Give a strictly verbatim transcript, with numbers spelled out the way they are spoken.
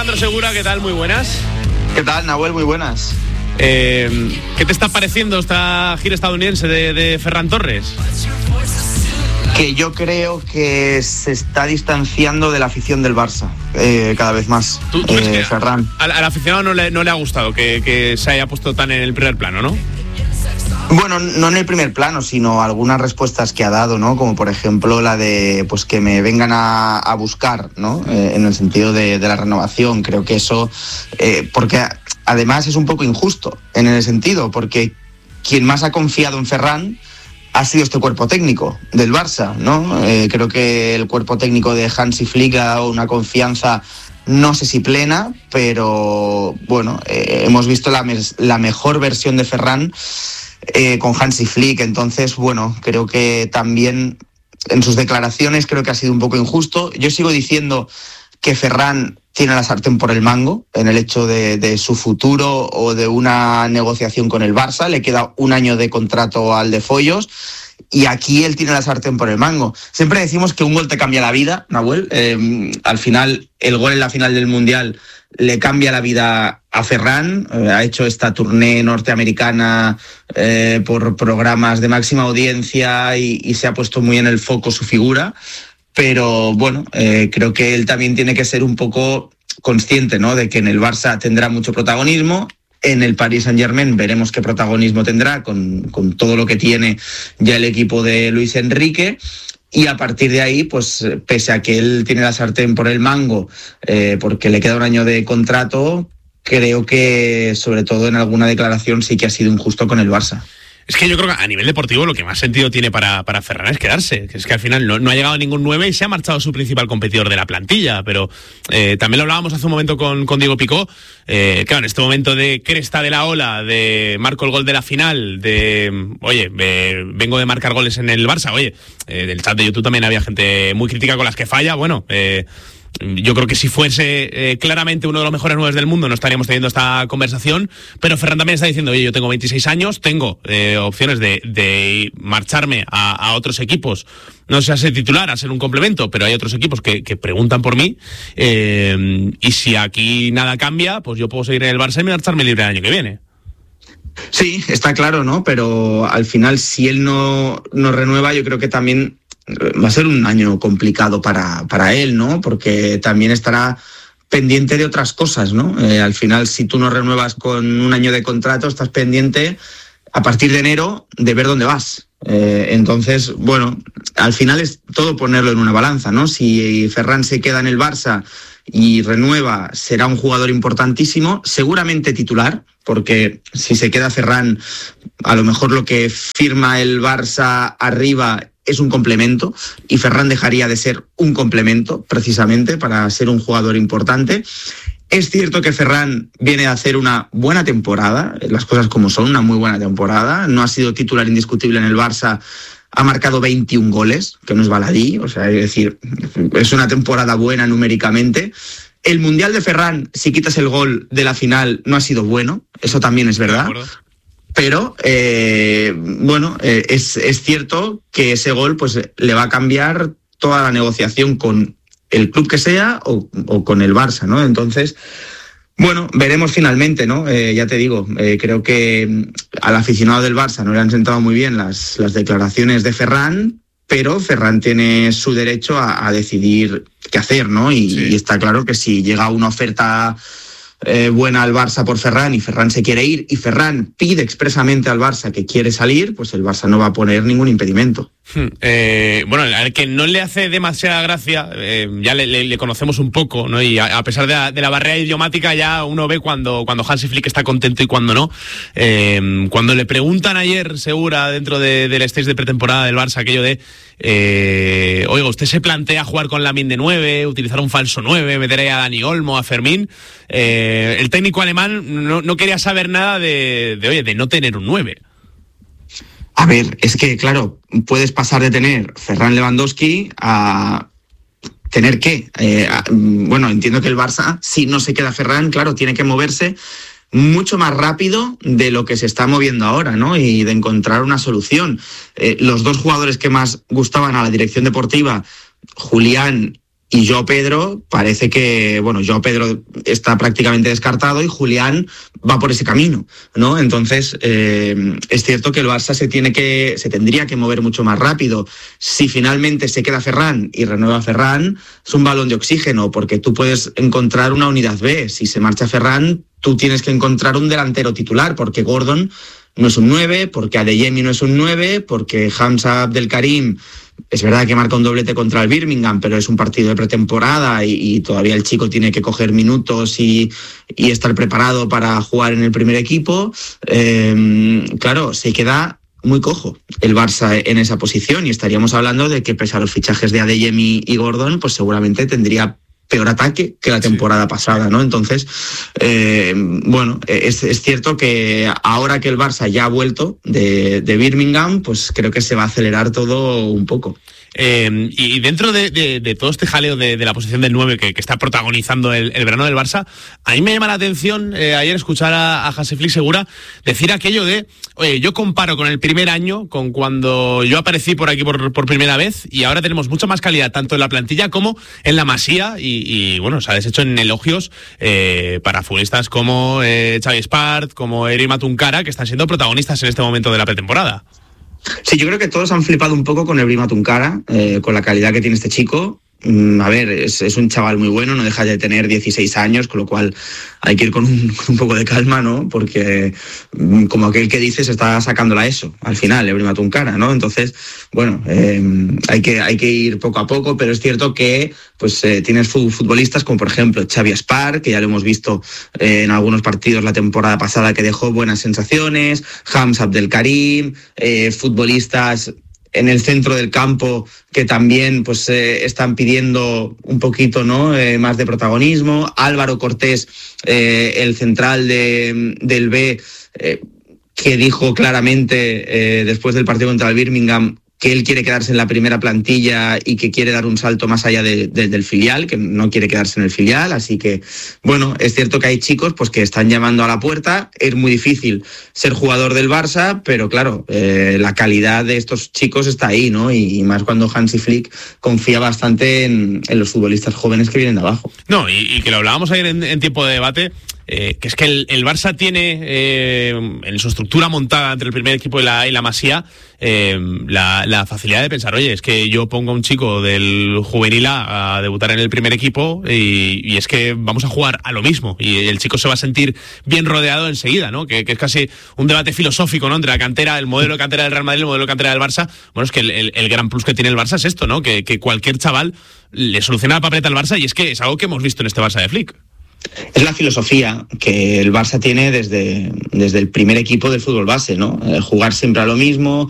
Alejandro Segura, ¿qué tal? Muy buenas. ¿Qué tal, Nahuel? Muy buenas. Eh, ¿Qué te está pareciendo esta gira estadounidense de, de Ferran Torres? Que yo creo que se está distanciando de la afición del Barça eh, cada vez más. ¿Tú, tú eh, que Ferran. Al, al aficionado no le, no le ha gustado que, que se haya puesto tan en el primer plano, ¿no? Bueno, no en el primer plano, sino algunas respuestas que ha dado, ¿no? Como por ejemplo la de pues que me vengan a, a buscar, ¿no? Eh, en el sentido de, de la renovación. Creo que eso, eh, porque además es un poco injusto en el sentido, porque quien más ha confiado en Ferran ha sido este cuerpo técnico del Barça, ¿no? Eh, creo que el cuerpo técnico de Hansi Flick ha dado una confianza, no sé si plena, pero bueno, eh, hemos visto la, mes, la mejor versión de Ferran eh, con Hansi Flick. Entonces, bueno, creo que también en sus declaraciones creo que ha sido un poco injusto. Yo sigo diciendo que Ferran tiene la sartén por el mango en el hecho de, de su futuro o de una negociación con el Barça. Le queda un año de contrato al de Follos y aquí él tiene la sartén por el mango. Siempre decimos que un gol te cambia la vida, Nahuel. Eh, al final, el gol en la final del Mundial le cambia la vida a Ferran. Eh, ha hecho esta tournée norteamericana eh, por programas de máxima audiencia y, y se ha puesto muy en el foco su figura. Pero bueno, eh, creo que él también tiene que ser un poco consciente, ¿no? De que en el Barça tendrá mucho protagonismo, en el Paris Saint-Germain veremos qué protagonismo tendrá con, con todo lo que tiene ya el equipo de Luis Enrique, y a partir de ahí, pues pese a que él tiene la sartén por el mango, eh, porque le queda un año de contrato, creo que sobre todo en alguna declaración sí que ha sido injusto con el Barça. Es que yo creo que a nivel deportivo lo que más sentido tiene para, para Ferran es quedarse, que es que al final no, no ha llegado ningún nueve y se ha marchado su principal competidor de la plantilla, pero eh, también lo hablábamos hace un momento con, con Diego Picó, eh, claro, en este momento de cresta de la ola, de marco el gol de la final, de, oye, eh, vengo de marcar goles en el Barça, oye, eh, del chat de YouTube también había gente muy crítica con las que falla, bueno, eh, yo creo que si fuese eh, claramente uno de los mejores nueve del mundo no estaríamos teniendo esta conversación, pero Ferran también está diciendo, oye, yo tengo veintiséis años, tengo eh, opciones de, de marcharme a, a otros equipos, no sé a ser titular, a ser un complemento, pero hay otros equipos que, que preguntan por mí, eh, y si aquí nada cambia, pues yo puedo seguir en el Barça y marcharme libre el año que viene. Sí, está claro, ¿no? Pero al final, si él no, no renueva, yo creo que también va a ser un año complicado para, para él, ¿no? Porque también estará pendiente de otras cosas, ¿no? Eh, al final, si tú no renuevas con un año de contrato, estás pendiente a partir de enero de ver dónde vas. Eh, entonces, bueno, al final es todo ponerlo en una balanza, ¿no? Si Ferran se queda en el Barça y renueva, será un jugador importantísimo, seguramente titular, porque si se queda Ferran, a lo mejor lo que firma el Barça arriba es un complemento y Ferran dejaría de ser un complemento precisamente para ser un jugador importante. Es cierto que Ferran viene a hacer una buena temporada, las cosas como son, una muy buena temporada, no ha sido titular indiscutible en el Barça, ha marcado veintiún goles, que no es baladí, o sea, es decir, es una temporada buena numéricamente. El Mundial de Ferran, si quitas el gol de la final, no ha sido bueno, eso también es verdad. Pero, eh, bueno, eh, es, es cierto que ese gol pues le va a cambiar toda la negociación con el club que sea o, o con el Barça, ¿no? Entonces, bueno, veremos finalmente, ¿no? Eh, ya te digo, eh, creo que al aficionado del Barça no le han sentado muy bien las, las declaraciones de Ferran, pero Ferran tiene su derecho a, a decidir qué hacer, ¿no? Y, sí. y está claro que si llega una oferta Eh, buena al Barça por Ferran y Ferran se quiere ir y Ferran pide expresamente al Barça que quiere salir, pues el Barça no va a poner ningún impedimento. Hmm. Eh, bueno, al que no le hace demasiada gracia, eh, ya le, le, le conocemos un poco, ¿no? Y a, a pesar de la, de la barrera idiomática ya uno ve cuando, cuando Hansi Flick está contento y cuando no. Eh, cuando le preguntan ayer, Segura, dentro de, del stage de pretemporada del Barça, aquello de eh, oiga, ¿usted se plantea jugar con Lamine de nueve, utilizar un falso nueve, meter ahí a Dani Olmo, a Fermín? Eh, el técnico alemán no, no quería saber nada de, de, oye, de no tener un nueve. A ver, es que, claro, puedes pasar de tener Ferran Lewandowski a tener qué. Eh, a, bueno, entiendo que el Barça, si no se queda Ferran, claro, tiene que moverse mucho más rápido de lo que se está moviendo ahora, ¿no? Y de encontrar una solución. Eh, los dos jugadores que más gustaban a la dirección deportiva, Julián Y Joao Pedro parece que, bueno, Joao Pedro está prácticamente descartado y Julián va por ese camino, ¿no? Entonces, eh, es cierto que el Barça se tiene que, se tendría que mover mucho más rápido. Si finalmente se queda Ferran y renueva Ferran, es un balón de oxígeno, porque tú puedes encontrar una unidad B. Si se marcha Ferran, tú tienes que encontrar un delantero titular, porque Gordon no es un nueve, porque Adeyemi no es un nueve, porque Hamza Abdelkarim es verdad que marca un doblete contra el Birmingham, pero es un partido de pretemporada y, y todavía el chico tiene que coger minutos y, y estar preparado para jugar en el primer equipo. Eh, claro, se queda muy cojo el Barça en esa posición y estaríamos hablando de que pese a los fichajes de Adeyemi y Gordon, pues seguramente tendría peor ataque que la temporada sí. pasada, ¿no? Entonces, eh, bueno, es, es cierto que ahora que el Barça ya ha vuelto de, de Birmingham, pues creo que se va a acelerar todo un poco. Eh, y dentro de, de, de todo este jaleo de, de la posición del nueve que, que está protagonizando el, el verano del Barça, a mí me llama la atención eh, ayer escuchar a, a Hansi Flick Segura decir aquello de, oye, yo comparo con el primer año, con cuando yo aparecí por aquí por, por primera vez, y ahora tenemos mucha más calidad tanto en la plantilla como en la Masía, y, y bueno, se ha deshecho en elogios eh, para futbolistas como eh, Xavi Espart, como Eri Matunkara, que están siendo protagonistas en este momento de la pretemporada. Sí, yo creo que todos han flipado un poco con el Brima Tunkara, eh, con la calidad que tiene este chico. A ver, es, es un chaval muy bueno, no deja de tener dieciséis años, con lo cual hay que ir con un, con un poco de calma, ¿no? Porque, como aquel que dice, se está sacando la ESO al final, el Brima Tunkara, ¿no? Entonces, bueno, eh, hay que, hay que ir poco a poco, pero es cierto que pues eh, tienes futbolistas como, por ejemplo, Xavi Espart, que ya lo hemos visto eh, en algunos partidos la temporada pasada, que dejó buenas sensaciones, Hamza Abdelkarim, eh, futbolistas en el centro del campo que también pues eh, están pidiendo un poquito, ¿no? eh, más de protagonismo. Álvaro Cortés, eh, el central de, del B, eh, que dijo claramente eh, después del partido contra el Birmingham que él quiere quedarse en la primera plantilla y que quiere dar un salto más allá de, de, del filial, que no quiere quedarse en el filial. Así que, bueno, es cierto que hay chicos pues que están llamando a la puerta. Es muy difícil ser jugador del Barça, pero claro, eh, la calidad de estos chicos está ahí, ¿no? Y, y más cuando Hansi Flick confía bastante en, en los futbolistas jóvenes que vienen de abajo. No, y, y que lo hablábamos ayer en, en tiempo de debate, eh, que es que el, el Barça tiene eh, en su estructura montada entre el primer equipo y la, y la Masía, eh, la, la facilidad de pensar, oye, es que yo pongo a un chico del juvenil A a debutar en el primer equipo y, y es que vamos a jugar a lo mismo y el chico se va a sentir bien rodeado enseguida, ¿no? Que, que es casi un debate filosófico, ¿no? Entre la cantera, el modelo de cantera del Real Madrid y el modelo de cantera del Barça. Bueno, es que el, el, el gran plus que tiene el Barça es esto, ¿no? Que, que cualquier chaval le soluciona la papeleta al Barça y es que es algo que hemos visto en este Barça de Flick. Es la filosofía que el Barça tiene desde, desde el primer equipo del fútbol base, ¿no? Eh, jugar siempre a lo mismo,